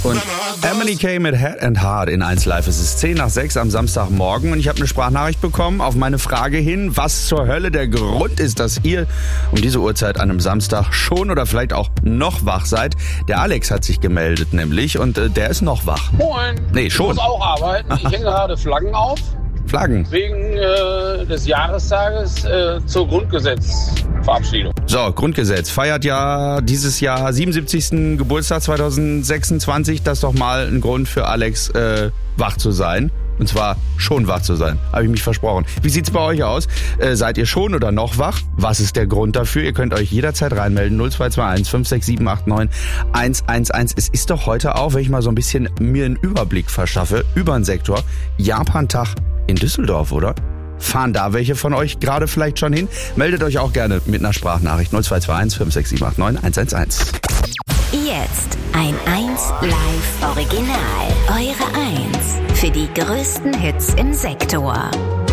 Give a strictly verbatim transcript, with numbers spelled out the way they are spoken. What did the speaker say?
Und Emily Kay mit Head and Heart in eins Live. Es ist zehn nach sechs am Samstagmorgen und ich habe eine Sprachnachricht bekommen auf meine Frage hin, was zur Hölle der Grund ist, dass ihr um diese Uhrzeit an einem Samstag schon oder vielleicht auch noch wach seid. Der Alex hat sich gemeldet nämlich und äh, der ist noch wach. Moin. Nee, schon. Ich muss auch arbeiten. Ich hänge gerade Flaggen auf. Flaggen. Wegen äh, des Jahrestages äh, zur Grundgesetzverabschiedung. So, Grundgesetz feiert ja dieses Jahr siebenundsiebzigsten Geburtstag zweitausendsechsundzwanzig. Das ist doch mal ein Grund für Alex, äh, wach zu sein. Und zwar schon wach zu sein, habe ich mich versprochen. Wie sieht's bei euch aus? Äh, seid ihr schon oder noch wach? Was ist der Grund dafür? Ihr könnt euch jederzeit reinmelden. null zwei zwei eins fünf sechs sieben acht neun eins eins eins. Es ist doch heute auch, wenn ich mal so ein bisschen mir einen Überblick verschaffe über den Sektor, Japan-Tag in Düsseldorf, oder? Fahren da welche von euch gerade vielleicht schon hin? Meldet euch auch gerne mit einer Sprachnachricht null zwei zwei eins fünf sechs sieben acht neun eins eins eins. Jetzt ein eins Live Original. Eure eins für die größten Hits im Sektor.